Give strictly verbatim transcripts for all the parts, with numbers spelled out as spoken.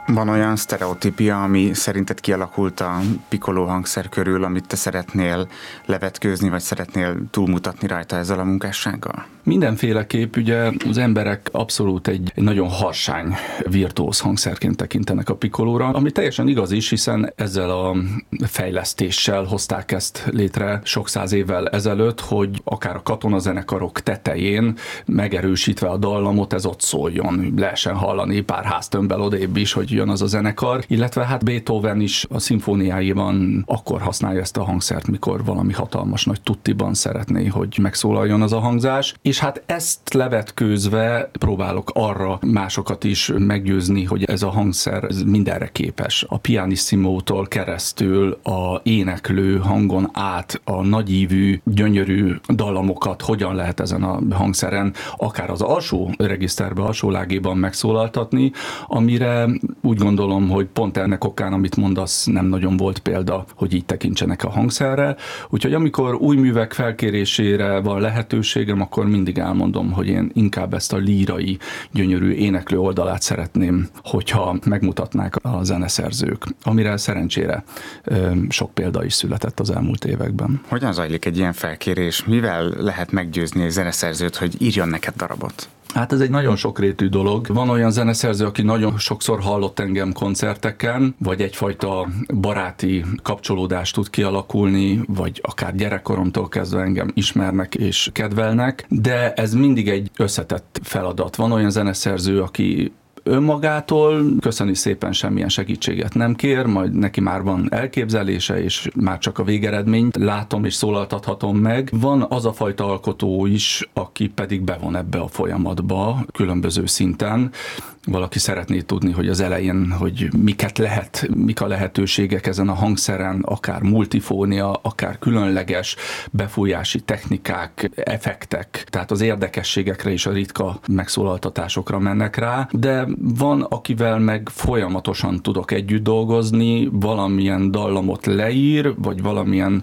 Van olyan sztereotípia, ami szerinted kialakult a piccolo hangszer körül, amit te szeretnél levetkőzni, vagy szeretnél túlmutatni rajta ezzel a munkássággal? Mindenféleképp ugye az emberek abszolút egy, egy nagyon harsány, virtuóz hangszerként tekintenek a piccolóra, ami teljesen igaz is, hiszen ezzel a fejlesztéssel hozták ezt létre sok száz évvel ezelőtt, hogy akár a katonazenekarok tetején megerősítve a dallamot, ez ott szóljon, lehessen hallani pár háztömbbel odébb is, hogy jön az a zenekar, illetve hát Beethoven is a szimfóniáiban akkor használja ezt a hangszert, mikor valami hatalmas nagy tuttiban szeretné, hogy megszólaljon az a hangzás, és hát ezt levetkőzve próbálok arra másokat is meggyőzni, hogy ez a hangszer ez mindenre képes. A pianissimo-tól keresztül a éneklő hangon át a nagyívű, gyönyörű dallamokat hogyan lehet ezen a hangszeren, akár az alsó regiszterbe, alsó lágéban megszólaltatni, amire úgy gondolom, hogy pont ennek okán, amit mondasz, nem nagyon volt példa, hogy így tekintsenek a hangszerre. Úgyhogy amikor új művek felkérésére van lehetőségem, akkor mindig elmondom, hogy én inkább ezt a lírai, gyönyörű éneklő oldalát szeretném, hogyha megmutatnák a zeneszerzők, amire szerencsére sok példa is született az elmúlt években. Hogyan zajlik egy ilyen felkérés? Mivel lehet meggyőzni egy zeneszerzőt, hogy írjon neked darabot? Hát ez egy nagyon sokrétű dolog. Van olyan zeneszerző, aki nagyon sokszor hallott engem koncerteken, vagy egyfajta baráti kapcsolódást tud kialakulni, vagy akár gyerekkoromtól kezdve engem ismernek és kedvelnek, de ez mindig egy összetett feladat. Van olyan zeneszerző, aki önmagától köszöni szépen semmilyen segítséget nem kér, majd neki már van elképzelése, és már csak a végeredményt látom és szólaltathatom meg. Van az a fajta alkotó is, aki pedig bevon ebbe a folyamatba különböző szinten. Valaki szeretné tudni, hogy az elején, hogy miket lehet, mik a lehetőségek ezen a hangszeren, akár multifónia, akár különleges befújási technikák, effektek, tehát az érdekességekre és a ritka megszólaltatásokra mennek rá, de van, akivel meg folyamatosan tudok együtt dolgozni, valamilyen dallamot leír, vagy valamilyen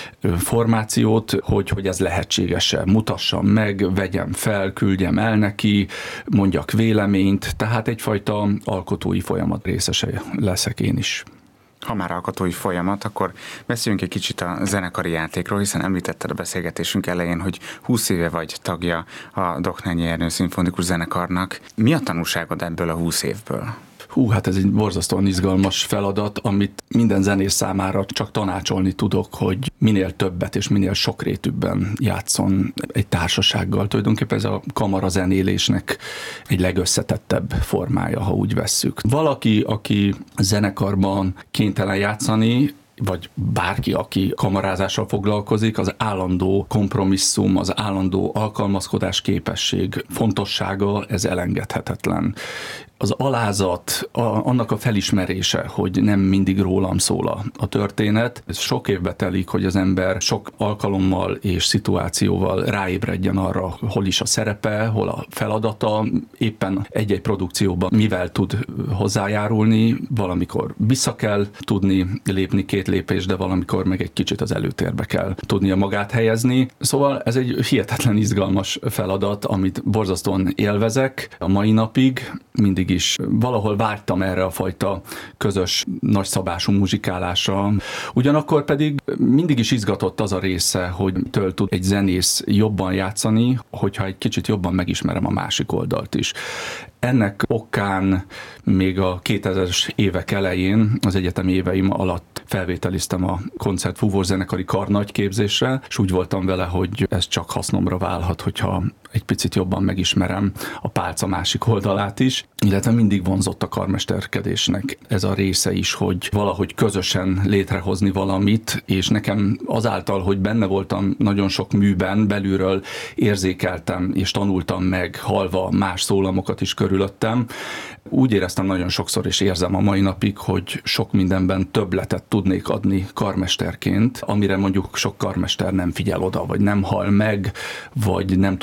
formációt, hogy, hogy ez lehetséges-e, mutassam meg, vegyem fel, küldjem el neki, mondjak véleményt, tehát egyfajta alkotói folyamat részese leszek én is. Ha már alkotói folyamat, akkor beszéljünk egy kicsit a zenekari játékról, hiszen említetted a beszélgetésünk elején, hogy húsz éve vagy tagja a Dohnányi Ernő Szimfonikus Zenekarnak. Mi a tanulságod ebből a húsz évből? Hú, hát ez egy borzasztóan izgalmas feladat, amit minden zenész számára csak tanácsolni tudok, hogy minél többet és minél sokrétűbben játszon egy társasággal. Tulajdonképpen ez a kamarazenélésnek egy legösszetettebb formája, ha úgy vesszük. Valaki, aki zenekarban kénytelen játszani, vagy bárki, aki kamarázással foglalkozik, az állandó kompromisszum, az állandó alkalmazkodás képesség fontossága, ez elengedhetetlen. Az alázat, a, annak a felismerése, hogy nem mindig rólam szól a, a történet. Ez sok évbe telik, hogy az ember sok alkalommal és szituációval ráébredjen arra, hol is a szerepe, hol a feladata, éppen egy-egy produkcióban mivel tud hozzájárulni, valamikor vissza kell tudni lépni két lépés, de valamikor meg egy kicsit az előtérbe kell tudnia magát helyezni. Szóval ez egy hihetetlen izgalmas feladat, amit borzasztóan élvezek a mai napig, mindig is valahol vágytam erre a fajta közös, nagyszabású muzsikálásra. Ugyanakkor pedig mindig is izgatott az a része, hogy től tud egy zenész jobban játszani, hogyha egy kicsit jobban megismerem a másik oldalt is. Ennek okán még a kétezres évek elején, az egyetemi éveim alatt felvételiztem a koncert fúvózenekari karnagyképzésre, és úgy voltam vele, hogy ez csak hasznomra válhat, hogyha egy picit jobban megismerem a pálca másik oldalát is, illetve mindig vonzott a karmesterkedésnek ez a része is, hogy valahogy közösen létrehozni valamit, és nekem azáltal, hogy benne voltam nagyon sok műben, belülről érzékeltem és tanultam meg, halva más szólamokat is körülöttem, úgy éreztem nagyon sokszor, és érzem a mai napig, hogy sok mindenben többletet tudnék adni karmesterként, amire mondjuk sok karmester nem figyel oda, vagy nem hall meg, vagy nem tudja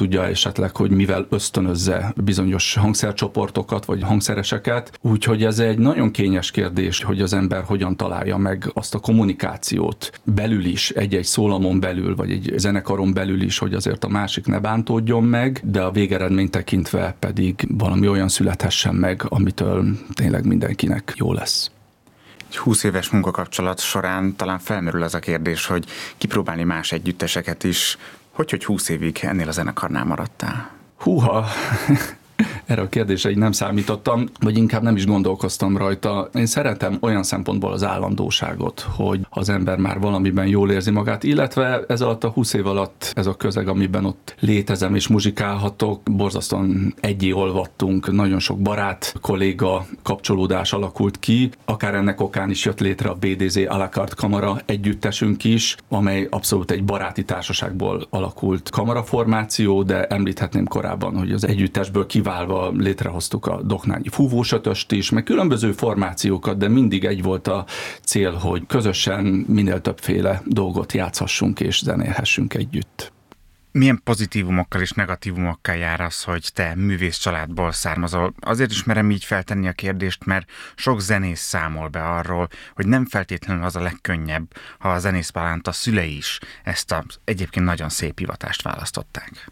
esetleg, hogy mivel ösztönözze bizonyos hangszercsoportokat, vagy hangszereseket. Úgyhogy ez egy nagyon kényes kérdés, hogy az ember hogyan találja meg azt a kommunikációt belül is, egy-egy szólamon belül, vagy egy zenekaron belül is, hogy azért a másik ne bántódjon meg, de a végeredményt tekintve pedig valami olyan születhessen meg, amitől tényleg mindenkinek jó lesz. Egy húsz éves munkakapcsolat során talán felmerül az a kérdés, hogy kipróbálni más együtteseket is. Hogy, hogy húsz évig ennél a zenekarnál maradtál? Húha! Erre a kérdésre így nem számítottam, vagy inkább nem is gondolkoztam rajta. Én szeretem olyan szempontból az állandóságot, hogy az ember már valamiben jól érzi magát, illetve ez alatt a húsz év alatt ez a közeg, amiben ott létezem és muzsikálhatok, borzasztóan egyé olvadtunk, nagyon sok barát, kolléga kapcsolódás alakult ki, akár ennek okán is jött létre a bé dé zé à la carte kamara együttesünk is, amely abszolút egy baráti társaságból alakult kamaraformáció, de említhetném korábban, hogy az együttesből kiválva létrehoztuk a Doknányi Fúvósötöst is, meg különböző formációkat, de mindig egy volt a cél, hogy közösen minél többféle dolgot játszhassunk és zenélhessünk együtt. Milyen pozitívumokkal és negatívumokkal jár az, hogy te művész családból származol? Azért is merem így feltenni a kérdést, mert sok zenész számol be arról, hogy nem feltétlenül az a legkönnyebb, ha a zenészpályán a szülei is ezt az egyébként nagyon szép hivatást választották.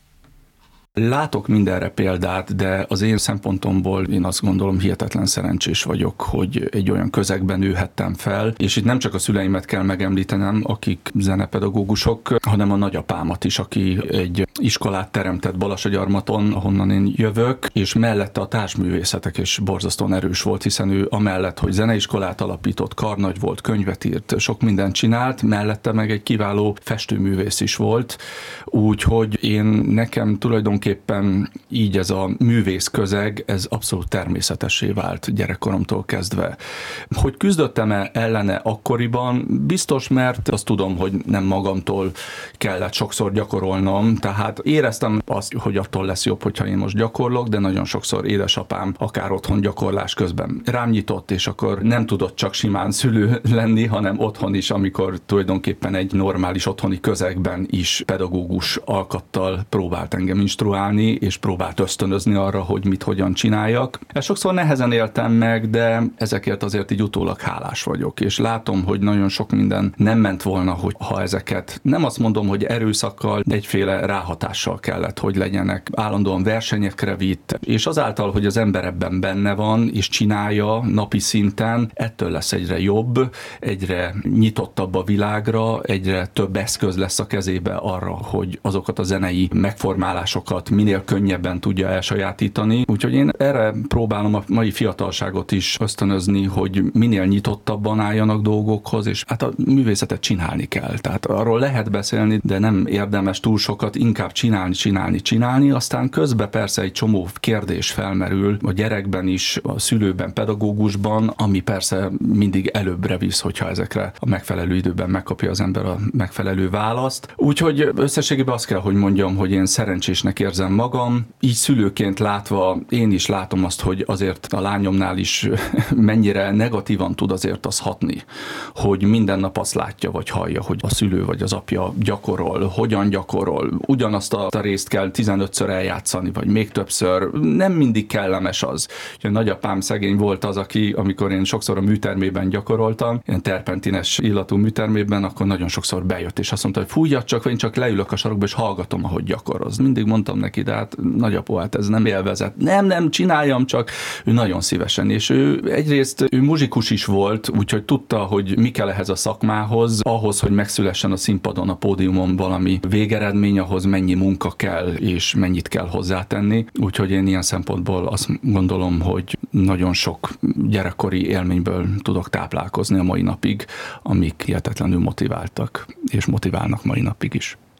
Látok mindenre példát, de az én szempontomból én azt gondolom hihetetlen szerencsés vagyok, hogy egy olyan közegben nőhettem fel, és itt nem csak a szüleimet kell megemlítenem, akik zenepedagógusok, hanem a nagyapámat is, aki egy iskolát teremtett Balassagyarmaton, ahonnan én jövök, és mellette a társművészetek is borzasztóan erős volt, hiszen ő amellett, hogy zeneiskolát alapított, karnagy volt, könyvet írt, sok mindent csinált, mellette meg egy kiváló festőművész is volt, úgyhogy én nekem tulajdonképpen Tulajdonképpen így ez a művész közeg, ez abszolút természetessé vált gyerekkoromtól kezdve. Hogy küzdöttem-e ellene akkoriban? Biztos, mert azt tudom, hogy nem magamtól kellett sokszor gyakorolnom, tehát éreztem azt, hogy attól lesz jobb, hogyha én most gyakorlok, de nagyon sokszor édesapám akár otthon gyakorlás közben rám nyitott, és akkor nem tudott csak simán szülő lenni, hanem otthon is, amikor tulajdonképpen egy normális otthoni közegben is pedagógus alkattal próbált engem instruálni, és próbált ösztönözni arra, hogy mit hogyan csináljak. Ezt sokszor nehezen éltem meg, de ezekért azért így utólag hálás vagyok, és látom, hogy nagyon sok minden nem ment volna, hogy ha ezeket nem azt mondom, hogy erőszakkal, de egyféle ráhatással kellett, hogy legyenek. Állandóan versenyekre vitt, és azáltal, hogy az ember ebben benne van, és csinálja napi szinten, ettől lesz egyre jobb, egyre nyitottabb a világra, egyre több eszköz lesz a kezébe arra, hogy azokat a zenei megformálásokat minél könnyebben tudja elsajátítani. Úgyhogy én erre próbálom a mai fiatalságot is ösztönözni, hogy minél nyitottabban álljanak dolgokhoz, és hát a művészetet csinálni kell. Tehát arról lehet beszélni, de nem érdemes túl sokat, inkább csinálni, csinálni, csinálni. Aztán közben persze egy csomó kérdés felmerül a gyerekben is, a szülőben, pedagógusban, ami persze mindig előbbre visz, hogyha ezekre a megfelelő időben megkapja az ember a megfelelő választ. Úgyhogy összességében azt kell, hogy mondjam, hogy én szerencsésnek érzem magam. Így szülőként látva én is látom azt, hogy azért a lányomnál is mennyire negatívan tud azért az hatni, hogy minden nap azt látja vagy hallja, hogy a szülő vagy az apja gyakorol, hogyan gyakorol, ugyanazt a részt kell tizenötször eljátszani, vagy még többször. Nem mindig kellemes az. A nagyapám szegény volt az, aki, amikor én sokszor a műtermében gyakoroltam, ilyen terpentines illatú műtermében, akkor nagyon sokszor bejött, és azt mondta, hogy fújjad csak, vagy én csak leülök a sarokba, és hallgatom, ahogy gyakoroz. Mindig mondtam neki, de hát nagyapó, hát ez nem élvezet. Nem, nem, csináljam csak. Ő nagyon szívesen, és ő egyrészt ő muzsikus is volt, úgyhogy tudta, hogy mi kell ehhez a szakmához, ahhoz, hogy megszülessen a színpadon, a pódiumon valami végeredmény, ahhoz mennyi munka kell, és mennyit kell hozzátenni. Úgyhogy én ilyen szempontból azt gondolom, hogy nagyon sok gyerekkori élményből tudok táplálkozni a mai napig, amik hihetetlenül motiváltak, és motiválnak mai napig is.